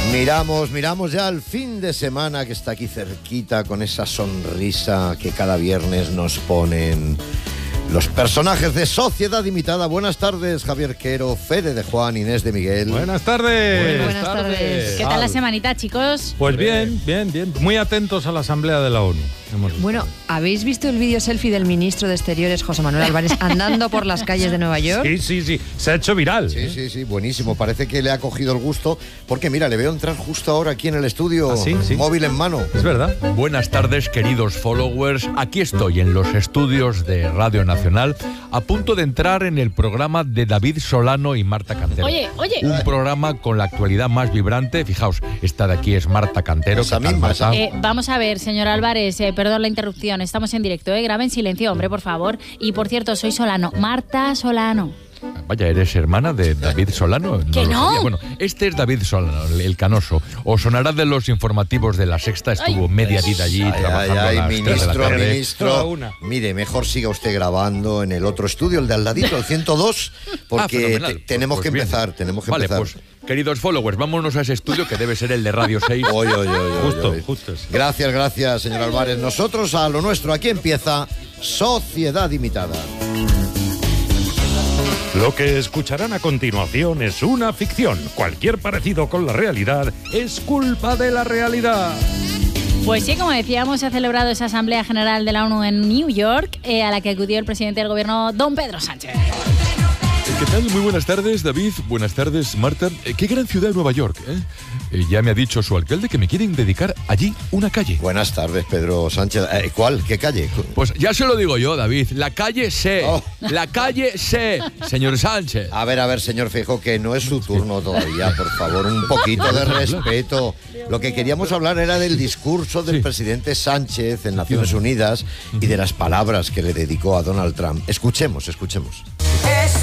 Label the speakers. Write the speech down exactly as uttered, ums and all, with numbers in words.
Speaker 1: Miramos, miramos ya el fin de semana que está aquí cerquita con esa sonrisa que cada viernes nos ponen los personajes de Sociedad Imitada. Buenas tardes, Javier Quero, Fede de Juan, Inés de Miguel.
Speaker 2: Buenas tardes.
Speaker 3: Muy buenas tardes.
Speaker 4: ¿Qué tal la semanita, chicos?
Speaker 2: Pues bien, bien, bien. Muy atentos a la Asamblea de la ONU. Hemos
Speaker 3: Bueno, ¿habéis visto el vídeo selfie del ministro de Exteriores, José Manuel Álvarez, andando por las calles de Nueva York?
Speaker 2: Sí, sí, sí. Se ha hecho viral.
Speaker 1: Sí, sí, sí, buenísimo. Parece que le ha cogido el gusto, porque mira, le veo entrar justo ahora aquí en el estudio,
Speaker 2: ¿Ah, sí? Sí.
Speaker 1: móvil en mano.
Speaker 2: Es verdad.
Speaker 5: Buenas tardes, queridos followers. Aquí estoy en los estudios de Radio Nacional, a punto de entrar en el programa de David Solano y Marta Cantero.
Speaker 4: Oye, oye.
Speaker 5: Un programa con la actualidad más vibrante. Fijaos, esta de aquí es Marta Cantero.
Speaker 1: Esa
Speaker 5: ¿Qué tal,
Speaker 1: misma,
Speaker 5: Marta?
Speaker 4: Eh, vamos a ver, señor Álvarez, eh, perdón la interrupción, estamos en directo, ¿eh? Grabe en silencio, hombre, por favor. Y por cierto, soy Solano, Marta Solano.
Speaker 5: Vaya, ¿eres hermana de David Solano?
Speaker 4: ¿Que
Speaker 5: lo
Speaker 4: no?
Speaker 5: sabía. Bueno, este es David Solano, el, el canoso. Os sonará de los informativos de La Sexta. Estuvo
Speaker 4: Ay.
Speaker 5: media vida allí
Speaker 1: Ay,
Speaker 5: trabajando
Speaker 1: ay,
Speaker 5: a
Speaker 1: ay,
Speaker 5: las tres de la
Speaker 1: ministro,
Speaker 5: tarde.
Speaker 2: Toda
Speaker 1: ministro.
Speaker 2: una.
Speaker 1: Mire, mejor siga usted grabando en el otro estudio, el de al ladito, el ciento dos,
Speaker 5: Ah,
Speaker 1: porque
Speaker 5: fenomenal.
Speaker 1: te- tenemos
Speaker 5: Pues
Speaker 1: que
Speaker 5: bien.
Speaker 1: empezar, tenemos que
Speaker 5: Vale,
Speaker 1: empezar.
Speaker 5: pues, queridos followers, vámonos a ese estudio que debe ser el de Radio seis.
Speaker 1: Oye, oye, oye,
Speaker 2: Justo,
Speaker 1: oye.
Speaker 2: justo.
Speaker 1: Gracias, gracias, señor Álvarez. Nosotros a lo nuestro. Aquí empieza Sociedad Imitada.
Speaker 6: Lo que escucharán a continuación es una ficción. Cualquier parecido con la realidad es culpa de la realidad.
Speaker 4: Pues sí, como decíamos, se ha celebrado esa Asamblea General de la ONU en New York, eh, a la que acudió el presidente del gobierno, don Pedro Sánchez.
Speaker 5: ¿Qué tal? Muy buenas tardes, David. Buenas tardes, Marta. Eh, Qué gran ciudad Nueva York, ¿eh? Eh, Ya me ha dicho su alcalde que me quieren dedicar allí una calle.
Speaker 1: Buenas tardes, Pedro Sánchez. Eh, ¿Cuál? ¿Qué calle?
Speaker 5: Pues ya se lo digo yo, David. La calle C.
Speaker 1: Oh.
Speaker 5: La calle C, señor Sánchez.
Speaker 1: A ver, a ver, señor Feijóo, que no es su turno todavía, por favor, un poquito de respeto. Lo que queríamos hablar era del discurso del
Speaker 5: Sí.
Speaker 1: presidente Sánchez en Naciones Unidas y de las palabras que le dedicó a Donald Trump. Escuchemos, escuchemos.